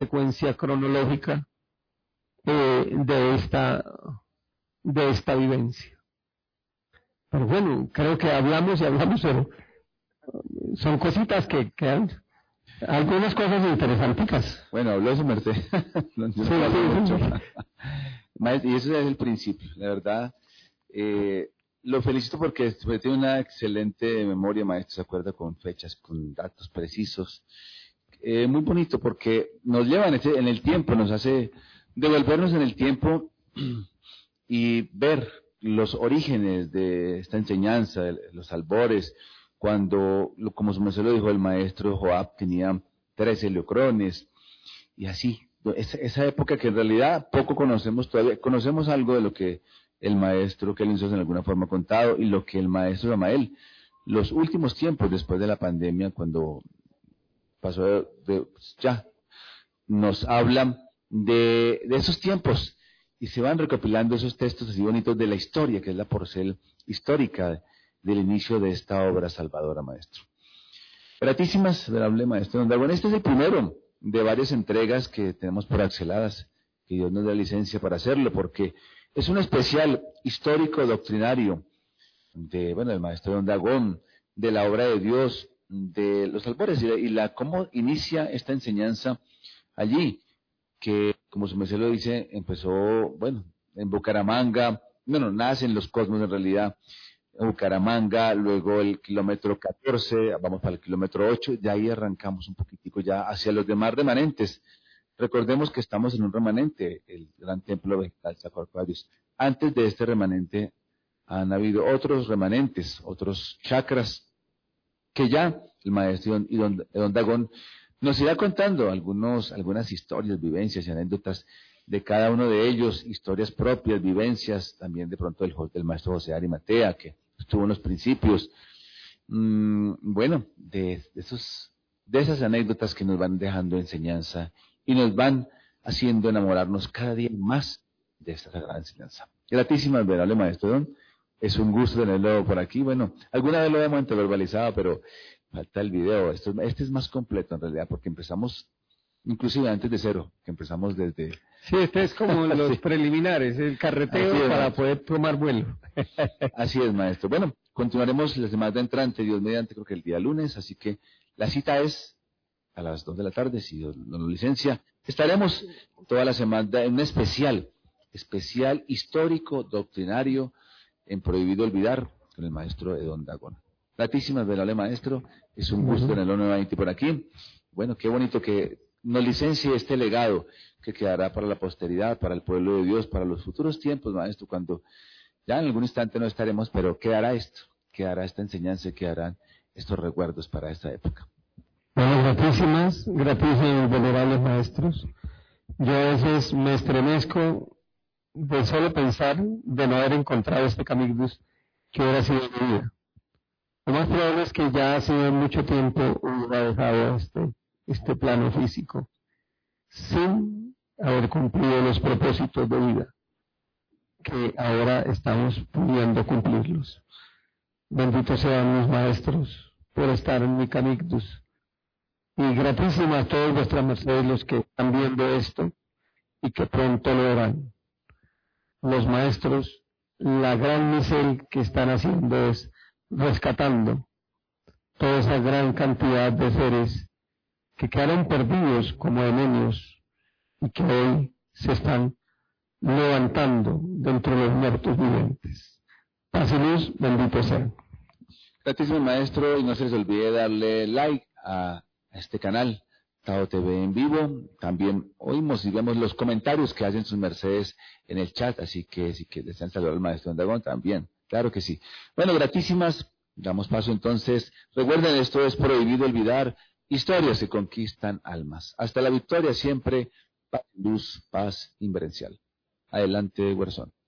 secuencia cronológica de esta vivencia. Pero bueno, creo que hablamos, pero son cositas que quedan, algunas cosas interesantes. Bueno, habló su merced. Maestro, y ese es el principio, la verdad. Lo felicito porque tiene una excelente memoria, maestro, se acuerda con fechas, con datos precisos. Muy bonito porque nos lleva en el tiempo, nos hace devolvernos en el tiempo y ver los orígenes de esta enseñanza, los albores, cuando, como se lo dijo el maestro Joab, tenía 13 leucrones, y así, esa época que en realidad poco conocemos todavía, conocemos algo de lo que el maestro Kelly en alguna forma ha contado, y lo que el maestro Samael, los últimos tiempos después de la pandemia, cuando pasó ya, nos hablan de esos tiempos, y se van recopilando esos textos así bonitos de la historia, que es la porcel histórica del inicio de esta obra salvadora, maestro. Gratísimas, venerable maestro Don Dagón. Este es el primero de varias entregas que tenemos por axeladas, que Dios nos da licencia para hacerlo, porque es un especial histórico doctrinario del maestro Don Dagón, de la obra de Dios, de los albores y cómo inicia esta enseñanza allí, que como su merced lo dice, empezó, en Bucaramanga, nace en Los Cosmos en realidad, en Bucaramanga, luego el kilómetro 14, vamos para el kilómetro 8, de ahí arrancamos un poquitico ya hacia los demás remanentes. Recordemos que estamos en un remanente, el gran templo vegetal Sacro Acuarios. Antes de este remanente han habido otros remanentes, otros chakras, que ya el maestro y don Dagón nos irá contando algunas historias, vivencias y anécdotas de cada uno de ellos, historias propias, vivencias, también de pronto del maestro José Arimatea, que estuvo en los principios, de esas anécdotas que nos van dejando enseñanza y nos van haciendo enamorarnos cada día más de esta gran enseñanza. Gratísimas, venerable maestro Don, es un gusto tenerlo por aquí. Alguna vez lo hemos verbalizado, pero falta el video. Este es más completo en realidad, porque empezamos inclusive antes de cero, que empezamos desde... Sí, este es como los preliminares, el carreteo para poder tomar vuelo. Así es, maestro. Continuaremos la semana entrante, Dios mediante, creo que el día lunes, así que la cita es a las 2 de la tarde, si Dios nos lo licencia. Estaremos toda la semana en un especial histórico, doctrinario, en Prohibido Olvidar, con el maestro Don Dagón. Gratísimas, venerable maestro, es un gusto tenerlo nuevamente por aquí. Qué bonito que nos licencie este legado que quedará para la posteridad, para el pueblo de Dios, para los futuros tiempos, maestro, cuando ya en algún instante no estaremos, pero quedará esta enseñanza, quedarán estos recuerdos para esta época. Gratísimas, venerables maestros. Yo a veces me estremezco de solo pensar de no haber encontrado este Camigdus que hubiera sido mi vida. Lo más probable es que ya hace mucho tiempo hubiera dejado este plano físico sin haber cumplido los propósitos de vida que ahora estamos pudiendo cumplirlos. Benditos sean mis maestros por estar en mi Camigdus, y gratísimas a todos vuestras mercedes los que están viendo esto y que pronto lo verán. Los maestros, la gran misión que están haciendo es rescatando toda esa gran cantidad de seres que quedaron perdidos como demonios y que hoy se están levantando dentro de los muertos vivientes. Paz y luz, bendito sea. Gratísimo maestro, y no se les olvide darle like a este canal, Tao TV en vivo. También oímos y vemos los comentarios que hacen sus mercedes en el chat, así que si desean saludar al maestro Don Dagón también, claro que sí. Gratísimas, damos paso entonces. Recuerden, esto es Prohibido Olvidar, historias que conquistan almas. Hasta la victoria siempre, paz, luz, paz inverencial. Adelante, Guerzón.